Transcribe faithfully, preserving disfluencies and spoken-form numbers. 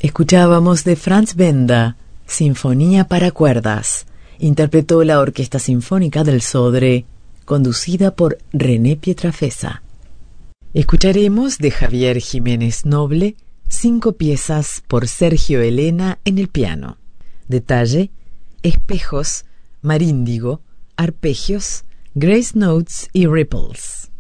Escuchábamos de Franz Benda, Sinfonía para cuerdas. Interpretó la Orquesta Sinfónica del Sodre, conducida por René Pietrafesa. Escucharemos de Javier Jiménez Noble, cinco piezas por Sergio Elena en el piano. Detalle: espejos, maríndigo, arpegios, grace notes y ripples.